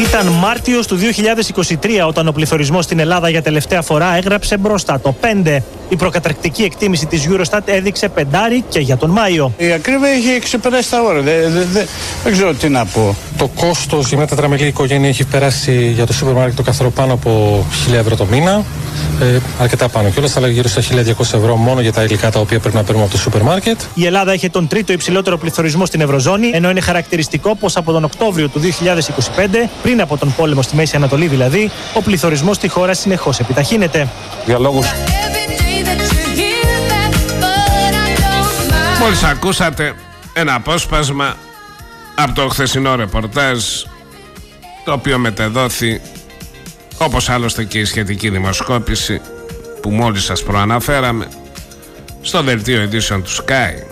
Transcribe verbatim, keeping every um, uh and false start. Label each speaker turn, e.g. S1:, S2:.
S1: Ήταν Μάρτιος του δύο χιλιάδες είκοσι τρία όταν ο πληθωρισμός στην Ελλάδα για τελευταία φορά έγραψε μπροστά το πέντε. Η προκαταρκτική εκτίμηση της Eurostat έδειξε πεντάρι και για τον Μάιο.
S2: Η ακρίβεια έχει ξεπεράσει τα όρια. Δεν, δεν, δεν, δεν ξέρω τι να πω.
S3: Το κόστος για μια τετραμελή οικογένεια έχει περάσει για το σούπερ μάρκετ το καθαρό πάνω από χίλια ευρώ το μήνα. Ε, αρκετά πάνω κιόλας, αλλά γύρω στα χίλια διακόσια ευρώ μόνο για τα υλικά τα οποία πρέπει να παίρνουμε από το σούπερ μάρκετ.
S1: Η Ελλάδα είχε τον τρίτο υψηλότερο πληθωρισμό στην Ευρωζώνη, ενώ είναι χαρακτηριστικό πως από τον Οκτώβριο του δύο χιλιάδες είκοσι πέντε, πριν από τον πόλεμο στη Μέση Ανατολή δηλαδή, ο πληθωρισμός στη χώρα συνεχώς επιταχύνεται.
S2: Για λόγους.
S4: Μόλις ακούσατε ένα απόσπασμα από το χθεσινό ρεπορτάζ, το οποίο μετεδόθη, όπως άλλωστε και η σχετική δημοσκόπηση που μόλις σας προαναφέραμε, στο δελτίο ειδήσεων του Sky.